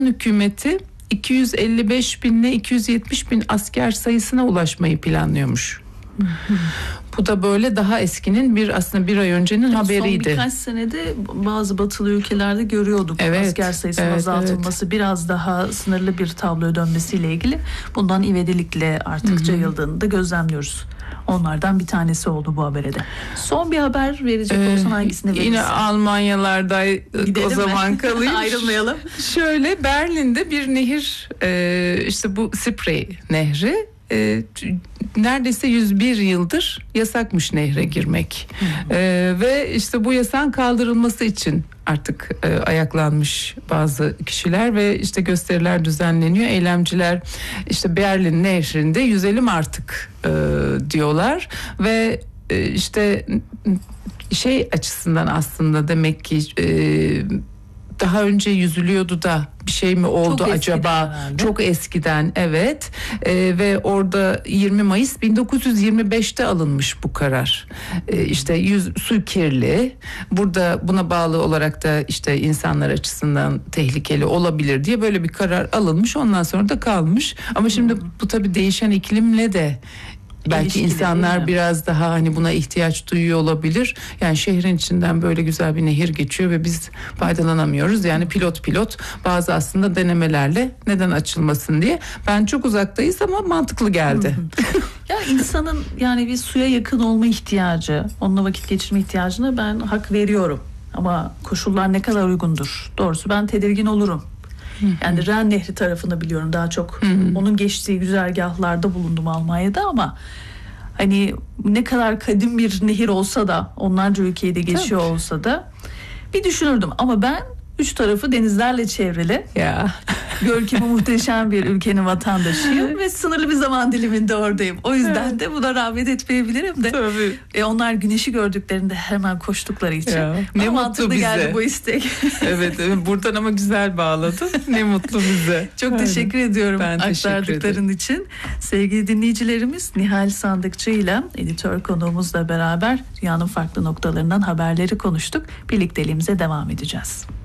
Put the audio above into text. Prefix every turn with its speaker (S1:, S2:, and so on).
S1: hükümeti 255 bin ile 270 bin asker sayısına ulaşmayı planlıyormuş. Bu da böyle daha eskinin aslında bir ay öncenin haberiydi.
S2: Son birkaç senede bazı batılı ülkelerde görüyorduk asker sayısının azaltılması, biraz daha sınırlı bir tabloya dönmesiyle ilgili. Bundan ivedilikle artık yayıldığını da gözlemliyoruz. Onlardan bir tanesi oldu bu habere de. Son bir haber verecek olsan hangisini verirsin?
S1: Yine Almanyalarda o zaman kalayım.
S2: Ayrılmayalım.
S1: Şöyle, Berlin'de bir nehir, işte bu Spree Nehri, neredeyse 101 yıldır yasakmış nehre girmek. Ve işte bu yasağın kaldırılması için artık ayaklanmış bazı kişiler ve işte gösteriler düzenleniyor. Eylemciler işte Berlin nehrinde yüzelim artık diyorlar ve işte şey açısından aslında demek ki daha önce yüzülüyordu da bir şey mi oldu
S2: çok
S1: acaba? Çok eskiden, evet. Ve orada 20 Mayıs 1925'te alınmış bu karar. İşte su kirli. Burada buna bağlı olarak da işte insanlar açısından tehlikeli olabilir diye böyle bir karar alınmış. Ondan sonra da kalmış. Ama şimdi bu tabii değişen iklimle de belki
S2: İlişkili,
S1: insanlar biraz daha hani buna ihtiyaç duyuyor olabilir. Yani şehrin içinden böyle güzel bir nehir geçiyor ve biz faydalanamıyoruz. Yani pilot bazı aslında denemelerle neden açılmasın diye. Ben çok uzaktayız ama mantıklı geldi.
S2: Ya insanın yani bir suya yakın olma ihtiyacı, onunla vakit geçirme ihtiyacına ben hak veriyorum. Ama koşullar ne kadar uygundur? Doğrusu ben tedirgin olurum. Yani Ren Nehri tarafını biliyorum daha çok. Onun geçtiği güzergahlarda bulundum Almanya'da ama hani ne kadar kadim bir nehir olsa da, onlarca ülkeyi de geçiyor olsa da bir düşünürdüm. Ama ben 3 tarafı denizlerle çevrili, görkemi muhteşem bir ülkenin vatandaşıyım ve sınırlı bir zaman diliminde oradayım. O yüzden de buna rağbet etmeyebilirim de. Onlar güneşi gördüklerinde hemen koştukları için.
S1: Ne mutlu bize.
S2: Geldi bu istek.
S1: Evet, buradan ama güzel bağladın. Ne mutlu bize.
S2: Çok teşekkür ediyorum
S1: ben
S2: aktardıkların için. Sevgili dinleyicilerimiz, Nihal Sandıkçı ile editör konuğumuzla beraber dünyanın farklı noktalarından haberleri konuştuk. Birlikteliğimize devam edeceğiz.